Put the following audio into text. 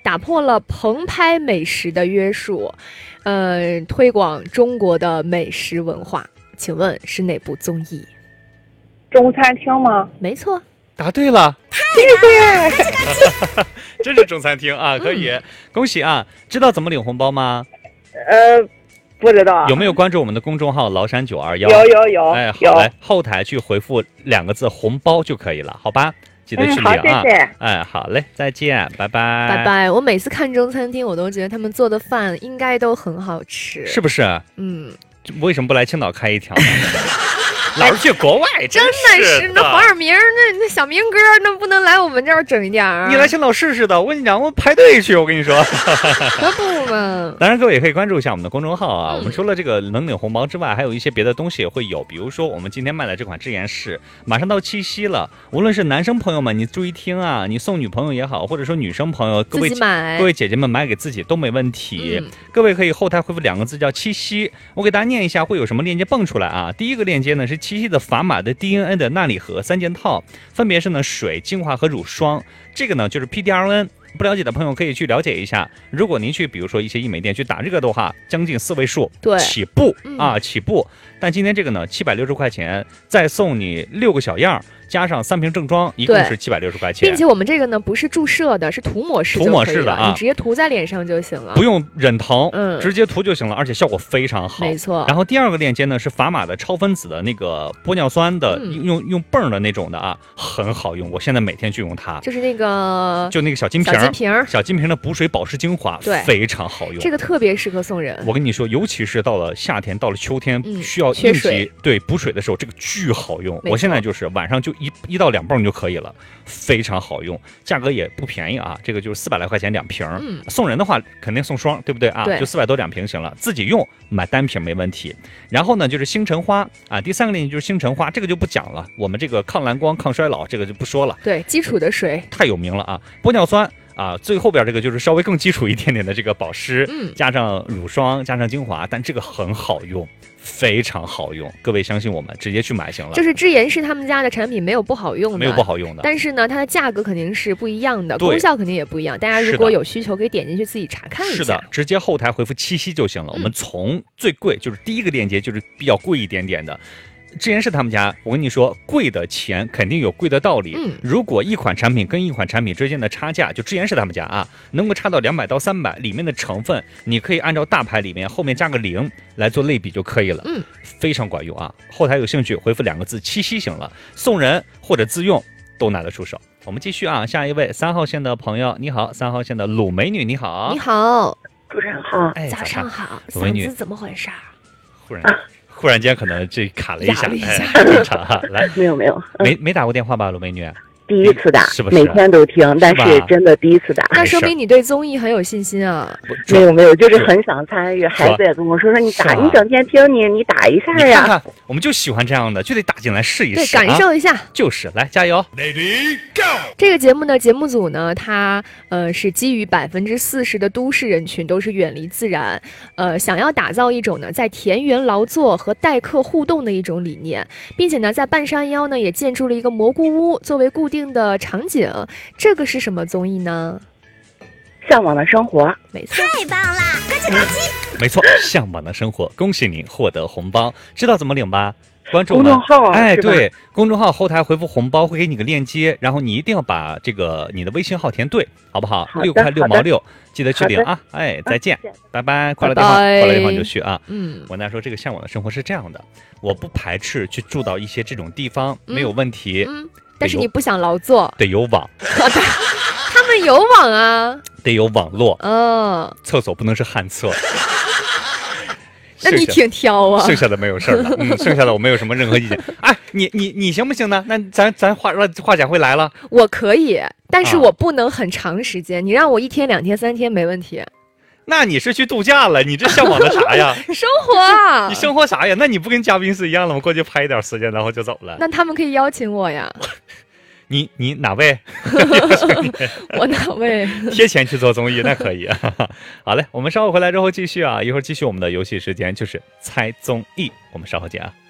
打破了棚拍美食的约束，推广中国的美食文化。请问是哪部综艺？ 中餐厅吗？ 没错， 答对了， 谢谢。 真是中餐厅啊，可以，恭喜啊！知道怎么领红包吗？ 不知道。 有没有关注我们的公众号崂山921？ 有。 哎，好嘞，后台去回复2个字红包就可以了，好吧？记得去领啊！ 好，谢谢。 哎，好嘞，再见，拜拜， 拜拜。我每次看中餐厅，我都觉得他们做的饭应该都很好吃， 是不是？为什么不来青岛开一条呢？老是去国外， 真的是那黄晓明那小明哥，那不能来我们这儿整一点儿？ 你来青岛试试的，我跟你讲，我排队去，我跟你说。 可不嘛！ 当然，各位也可以关注一下我们的公众号啊。我们除了这个能领红包之外，还有一些别的东西也会有，比如说我们今天卖的这款智妍氏，马上到七夕了，无论是男生朋友们，你注意听啊，你送女朋友也好，或者说女生朋友，各位姐姐们买给自己都没问题。各位可以后台回复2个字叫七夕，我给大家念一下会有什么链接蹦出来啊。第一个链接呢是七夕的砝码的 DNA 的钠锂盒3件套，分别是呢水、精华和乳霜。这个呢就是 PDRN， 不了解的朋友可以去了解一下。如果您去比如说一些医美店去打这个的话，将近4位数起步啊，起步。但今天这个呢760块钱，再送你6个小样，加上3瓶正装，一共是760块钱。 并且我们这个呢不是注射的，是涂抹式的啊，你直接涂在脸上就行了， 不用忍疼，直接涂就行了，而且效果非常好。 没错。 然后第2个链接呢是砝码的超分子的那个玻尿酸的，用泵的那种的啊，很好用，我现在每天去用它。 就是那个小金瓶的补水保湿精华，非常好用。 这个特别适合送人。 我跟你说，尤其是到了夏天，到了秋天，需要应急补水的时候，这个巨好用。我现在就是晚上就1到2泵就可以了，非常好用，价格也不便宜啊。这个就是400来块钱2瓶，送人的话肯定送双，对不对啊？就400多2瓶行了，自己用买单瓶没问题。然后呢，就是星辰花啊，第3个链接就是星辰花，这个就不讲了，我们这个抗蓝光、抗衰老，这个就不说了。 对，基础的水太有名了啊，玻尿酸。啊，最后边这个就是稍微更基础一点点的这个保湿，加上乳霜，加上精华，但这个很好用，非常好用。各位相信我们，直接去买行了。 就是智妍氏他们家的产品没有不好用的， 没有不好用的， 但是呢，它的价格肯定是不一样的，功效肯定也不一样。大家如果有需求，可以点进去自己查看一下。 是的，直接后台回复七夕就行了。我们从最贵，就是第1个链接就是比较贵一点点的。智妍氏他们家，我跟你说，贵的钱肯定有贵的道理。如果一款产品跟一款产品之间的差价，就智妍氏他们家啊，能够差到200到300，里面的成分你可以按照大牌里面后面加个0来做类比就可以了。非常管用啊！后台有兴趣回复2个字七夕行了，送人或者自用都拿得出手。我们继续啊，下一位3号线的朋友，你好，3号线的鲁美女，你好。 你好， 主持人好。 早上好。 鲁美女， 嗓子怎么回事？ 忽然间可能这卡了一下，正常哈。来， 没有， 没打过电话吧，鲁美女？ 第一次打， 是不是？ 每天都听，但是真的第一次打。 那说明你对综艺很有信心啊。 没有，就是很想参与。孩子也跟我说你打，你整天听你打一下呀。 你看看，我们就喜欢这样的，就得打进来试一试， 对，感受一下。 就是来加油 ，Lady Go！ 这个节目的节目组呢，它是基于40%的都市人群都是远离自然，想要打造一种呢在田园劳作和待客互动的一种理念，并且呢在半山腰呢也建筑了一个蘑菇屋作为固定的场景。这个是什么综艺呢？ 向往的生活。 没错， 太棒了，咯叽咯叽。 没错，向往的生活，恭喜您获得红包，知道怎么领吧？关注公众号， 哎，对，公众号后台回复红包会给你个链接，然后你一定要把这个你的微信号填对，好不好？6块6毛6，记得去领啊！哎，再见，拜拜，挂了电话就去啊。我跟大家说，这个向往的生活是这样的，我不排斥去住到一些这种地方，没有问题。 但是你不想劳作， 得有网。 他们有网啊， 得有网络。厕所不能是旱厕。 那你挺挑啊。 剩下的没有事儿了，剩下的我没有什么任何意见。哎，你行不行呢？那咱画展会来了， 我可以，但是我不能很长时间。你让我1天2天3天没问题。 那你是去度假了？你这向往的啥呀？ 生活啊！ 你生活啥呀？那你不跟嘉宾是一样的吗？过去拍一点时间，然后就走了。 那他们可以邀请我呀。 你哪位？ 我哪位？ 贴钱去做综艺那可以。好嘞，我们稍后回来之后继续啊，一会儿继续我们的游戏时间，就是猜综艺。我们稍后见啊。